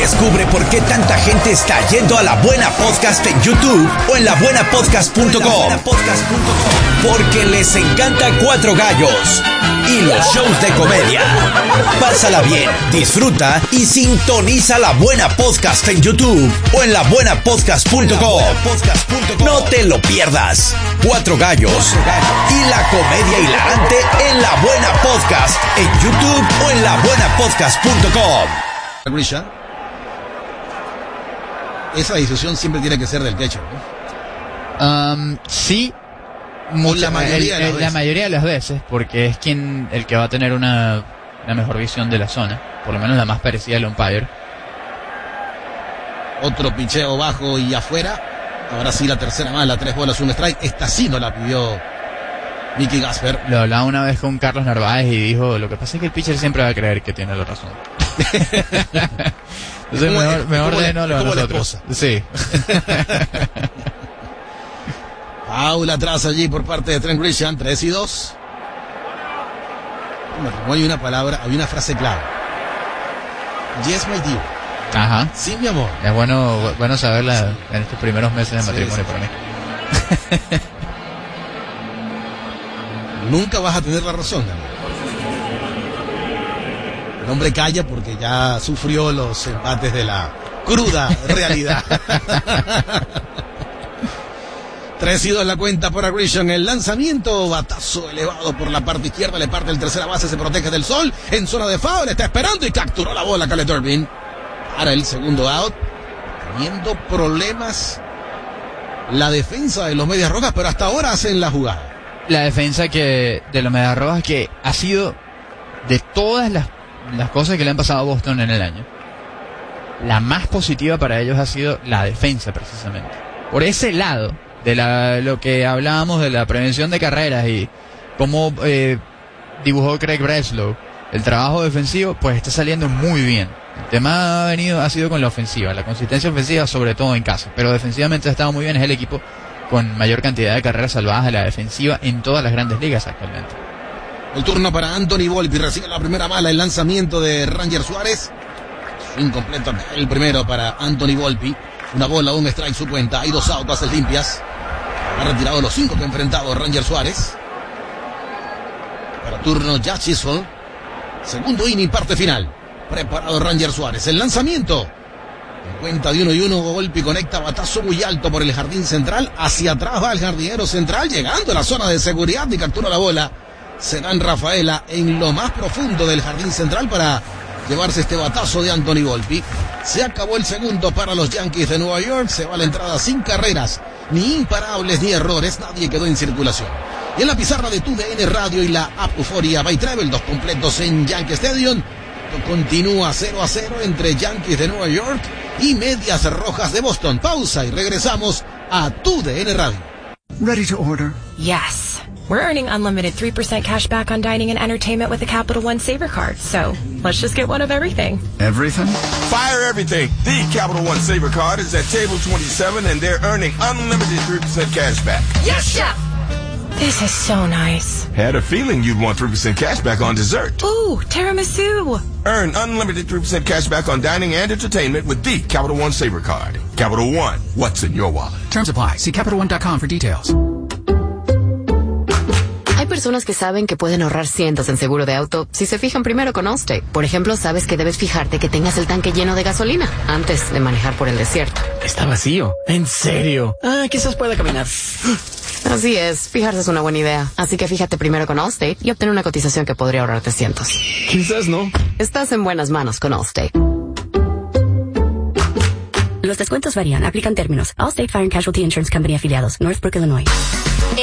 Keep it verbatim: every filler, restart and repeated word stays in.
Descubre por qué tanta gente está yendo a La Buena Podcast en YouTube o en la buena podcast punto com. Porque les encanta Cuatro Gallos y los shows de comedia. Pásala bien, disfruta y sintoniza La Buena Podcast en YouTube o en la buena podcast punto com. No te lo pierdas. Cuatro Gallos y la comedia hilarante en La Buena Podcast en YouTube o en la buena podcast punto com. Grisha, esa discusión siempre tiene que ser del techo, ¿no? Um, sí, mucha, la, mayoría el, el, la mayoría de las veces, porque es quien el que va a tener una, una mejor visión de la zona, por lo menos la más parecida al umpire. Otro picheo bajo y afuera. Ahora sí la tercera mala, tres bolas, un strike. Esta sí no la pidió Mickey Gasper. Lo hablaba una vez con Carlos Narváez y dijo, lo que pasa es que el pitcher siempre va a creer que tiene la razón. Entonces como, mejor, mejor de no lo a nosotros. Sí. Paula atrás allí por parte de Trent Grisham, tres y dos. Hay una palabra, hay una frase clave. Yes, my dear. Ajá. Sí, mi amor. Es bueno, bueno saberla sí. En estos primeros meses de matrimonio sí, sí. Para mí. Nunca vas a tener la razón, amigo. El hombre calla porque ya sufrió los embates de la cruda realidad. Tres y dos la cuenta para Grisham. El lanzamiento, batazo elevado por la parte izquierda, le parte el tercera base, se protege del sol, en zona de foul, está esperando y capturó la bola Caleb Durbin. Para el segundo out, teniendo problemas la defensa de los Medias Rojas, pero hasta ahora hacen la jugada. La defensa que de los Medias Rojas que ha sido de todas las, las cosas que le han pasado a Boston en el año, la más positiva para ellos ha sido la defensa precisamente. Por ese lado de la, lo que hablábamos de la prevención de carreras y cómo eh, dibujó Craig Breslow el trabajo defensivo, pues está saliendo muy bien. El tema ha venido, ha sido con la ofensiva, la consistencia ofensiva sobre todo en casa, pero defensivamente ha estado muy bien, es el equipo con mayor cantidad de carreras salvadas de la defensiva en todas las grandes ligas actualmente. El turno para Anthony Volpi, recibe la primera bala, el lanzamiento de Ranger Suárez, incompleto el primero para Anthony Volpi, una bola, un strike su cuenta, hay dos outs, bases limpias, ha retirado los cinco que ha enfrentado Ranger Suárez. Para turno Jack Chisholm, segundo inning, parte final. Preparado Ranger Suárez, el lanzamiento en cuenta de uno y uno. Volpi conecta batazo muy alto por el jardín central, hacia atrás va el jardinero central, llegando a la zona de seguridad y captura la bola. Será en Rafaela en lo más profundo del jardín central para llevarse este batazo de Anthony Volpi. Se acabó el segundo para los Yankees de Nueva York, se va la entrada sin carreras, ni imparables ni errores, nadie quedó en circulación. Y en la pizarra de Tu D N Radio y la app Euforia by Travel, dos completos en Yankee Stadium. Continúa cero a cero entre Yankees de Nueva York y Medias Rojas de Boston. Pausa y regresamos a Tu D N Radio. Ready to order? Yes. We're earning unlimited three percent cash back on dining and entertainment with the Capital One Saver Card. So let's just get one of everything. Everything? Fire everything. The Capital One Saver Card is at table twenty-seven and they're earning unlimited three percent cash back. Yes, Chef! This is so nice. Had a feeling you'd want three percent cash back on dessert. Ooh, tiramisu. Earn unlimited three percent cash back on dining and entertainment with the Capital One Saver Card. Capital One, what's in your wallet? Terms apply. See Capital One dot com for details. Hay personas que saben que pueden ahorrar cientos en seguro de auto si se fijan primero con Allstate. Por ejemplo, sabes que debes fijarte que tengas el tanque lleno de gasolina antes de manejar por el desierto. Está vacío. ¿En serio? Ah, quizás pueda caminar. Así es, fijarse es una buena idea. Así que fíjate primero con Allstate y obtén una cotización que podría ahorrarte cientos. Quizás no. Estás en buenas manos con Allstate. Los descuentos varían, aplican términos. Allstate Fire and Casualty Insurance Company afiliados, Northbrook, Illinois.